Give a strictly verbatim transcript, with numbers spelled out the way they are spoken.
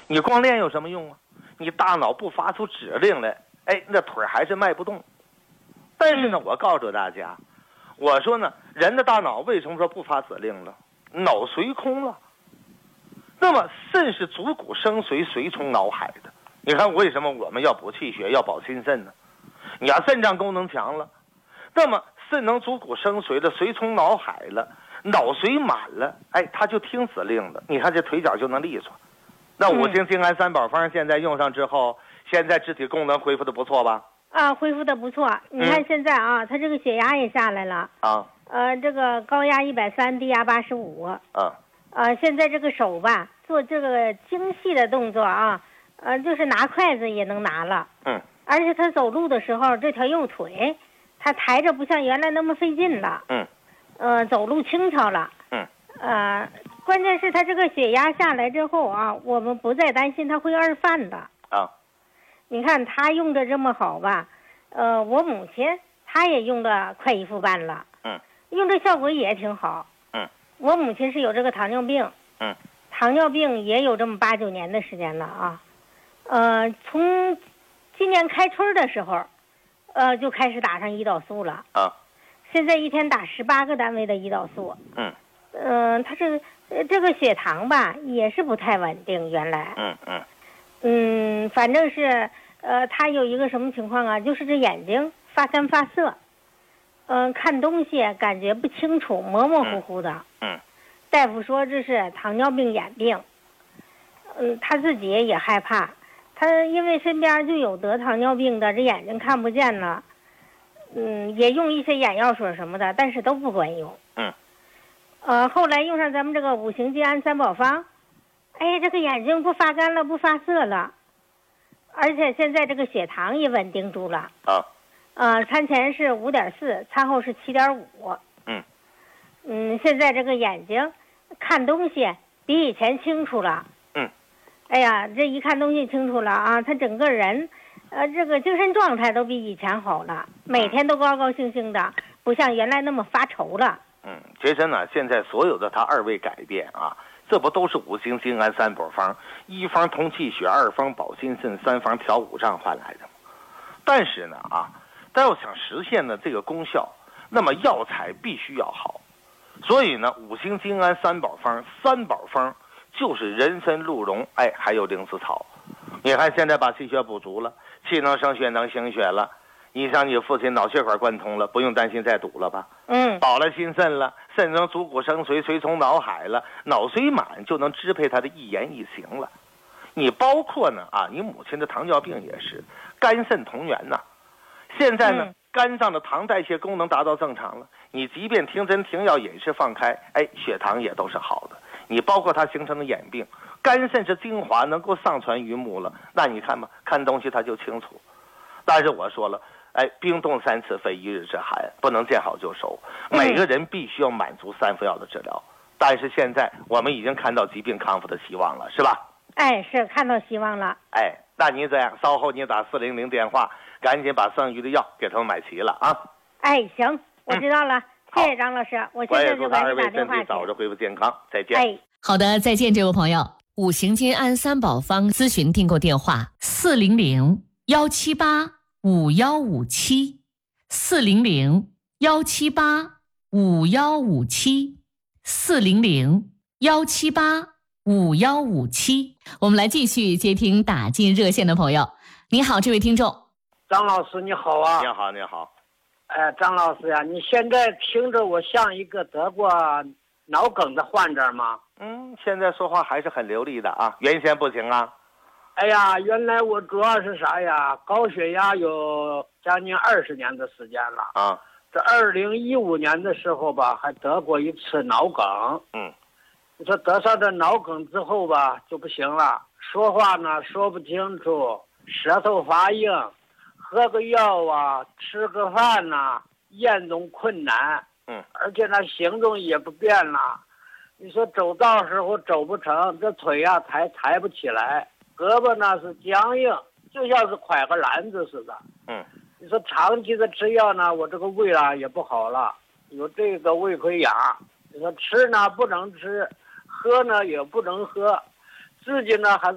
你光练有什么用啊？你大脑不发出指令来，哎，那腿还是迈不动。但是呢，我告诉大家，我说呢，人的大脑为什么说不发指令了？脑髓空了。那么肾是主骨生髓，髓从脑海的。你看为什么我们要补气血，要保心肾呢？你要肾脏功能强了，那么肾能主骨生髓了，髓从脑海了，脑髓满了，哎，它就听指令了。你看这腿脚就能利索。那五行精氨三宝方现在用上之后，现在肢体功能恢复的不错吧？ 啊，恢复的不错。你看现在啊，他、嗯、这个血压也下来了啊。呃，这个高压一百三，低压八十五。啊。呃，现在这个手吧，做这个精细的动作啊，呃，就是拿筷子也能拿了。嗯。而且他走路的时候，这条右腿，他抬着不像原来那么费劲了。嗯。呃，走路轻巧了。嗯。呃，关键是他这个血压下来之后啊，我们不再担心他会二犯的。啊。你看他用的这么好吧，呃，我母亲她也用了快一副半了。嗯。用的效果也挺好。嗯。我母亲是有这个糖尿病。嗯。糖尿病也有这么八九年的时间了啊。呃，从今年开春的时候，呃，就开始打上胰岛素了。啊。现在一天打十八个单位的胰岛素。嗯。嗯、呃，他这个这个血糖吧也是不太稳定，原来。嗯嗯。嗯，反正是，呃，他有一个什么情况啊？就是这眼睛发干发涩，嗯、呃，看东西感觉不清楚，模模糊糊的。嗯。大夫说这是糖尿病眼病。嗯，他自己也害怕，他因为身边就有得糖尿病的，这眼睛看不见了。嗯，也用一些眼药水什么的，但是都不管用。嗯。呃，后来用上咱们这个五行精氨三宝方。哎，这个眼睛不发干了，不发涩了，而且现在这个血糖也稳定住了。啊。呃，餐前是五点四，餐后是七点五。嗯。嗯，现在这个眼睛看东西比以前清楚了。嗯。哎呀，这一看东西清楚了啊，他整个人，呃，这个精神状态都比以前好了，每天都高高兴兴的，不像原来那么发愁了。 嗯，其实呢，现在所有的他二位改变啊。这不都是五行精氨三宝方，一方通气血，二方保心肾，三方调五脏换来的吗？但是呢啊，但要想实现呢这个功效，那么药材必须要好。所以呢，五行精氨三宝方，三宝方就是人参、鹿茸，哎，还有灵芝草。你看现在把气血补足了，气能生血能行血了。你像你父亲脑血管贯通了，不用担心再堵了吧？嗯，保了心肾了，肾能主骨生髓，髓从脑海了，脑髓满就能支配他的一言一行了。你包括呢啊，你母亲的糖尿病也是肝肾同源呐。现在呢，嗯、肝脏的糖代谢功能达到正常了，你即便停针停药饮食放开，哎，血糖也都是好的。你包括它形成的眼病，肝肾是精华能够上传于目了，那你看吧，看东西它就清楚。但是我说了。哎，冰冻三尺非一日之寒，不能见好就收。每个人必须要满足三副药的治疗，嗯、但是现在我们已经看到疾病康复的希望了，是吧？ 哎，是看到希望了。 哎，那你这样，稍后你打四零零电话，赶紧把剩余的药给他们买齐了啊！ 哎，行，我知道了，嗯、谢谢张老师，我现在就给你打电话去。 早日恢复健康，再见。 哎， 好的，再见，这位朋友。五行精氨三宝方咨询订购电话：四零零幺七八。五幺五七四零零幺七八五幺五七四零零幺七八五幺五七，我们来继续接听打进热线的朋友。你好，这位听众。 张老师你好啊。 你好，你好。 哎，张老师呀，你现在听着我像一个得过脑梗的患者吗？ 嗯，现在说话还是很流利的啊，原先不行啊。 哎呀，原来我主要是啥呀？高血压有将近二十年的时间了啊。这二零一五年的时候吧，还得过一次脑梗。嗯，你说得上这脑梗之后吧，就不行了，说话呢说不清楚，舌头发硬，喝个药啊，吃个饭呐、啊，咽动困难。嗯，而且那行动也不便了。你说走道时候走不成，这腿呀、啊、抬抬不起来。胳膊呢是僵硬，就像是挎个篮子似的。嗯，你说长期的吃药呢，我这个胃啊也不好了，有这个胃溃疡。你说吃呢不能吃，喝呢也不能喝，自己呢还是